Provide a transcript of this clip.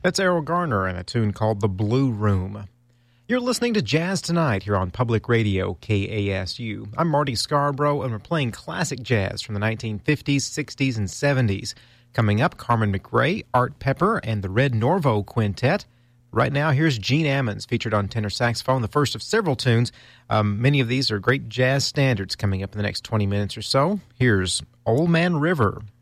That's Errol Garner and a tune called The Blue Room. You're listening to Jazz Tonight here on Public Radio, KASU. I'm Marty Scarborough, and we're playing classic jazz from the 1950s, 60s, and 70s. Coming up, Carmen McRae, Art Pepper, and the Red Norvo Quintet. Right now, here's Gene Ammons, featured on tenor saxophone, the first of several tunes. Many of these are great jazz standards coming up in the next 20 minutes or so. Here's Old Man River.